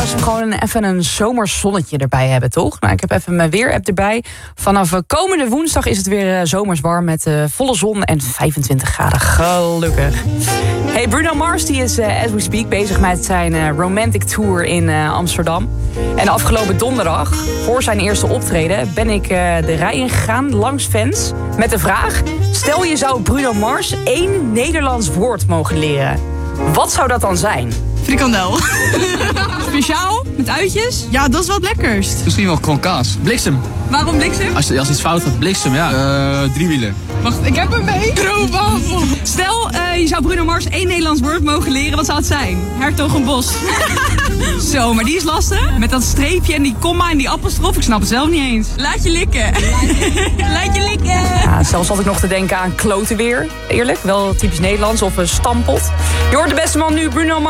als we gewoon even een zomerzonnetje erbij hebben, toch? Nou, ik heb even mijn weerapp erbij. Vanaf komende woensdag is het weer zomers warm met volle zon en 25 graden. Gelukkig. Hey, Bruno Mars die is as we speak bezig met zijn Romantic Tour in Amsterdam. En afgelopen donderdag, voor zijn eerste optreden, ben ik de rij ingegaan langs fans met de vraag: stel je zou Bruno Mars 1 Nederlands woord mogen leren. Wat zou dat dan zijn? Frikandel. Speciaal? Met uitjes? Ja, dat is wel het lekkerst. Misschien wel gewoon kaas. Bliksem. Waarom bliksem? Als iets fout gaat, bliksem, ja. Driewieler. Wacht, ik heb hem mee. Stroopwafel. Stel, je zou Bruno Mars 1 Nederlands woord mogen leren. Wat zou het zijn? Hertogenbos. Zo, maar die is lastig. Met dat streepje en die komma en die appelstrof. Ik snap het zelf niet eens. Laat je likken. Laat je likken. Ja, zelfs had ik nog te denken aan kloten weer. Eerlijk, wel typisch Nederlands of een stampot. Je hoort de beste man nu, Bruno Mars.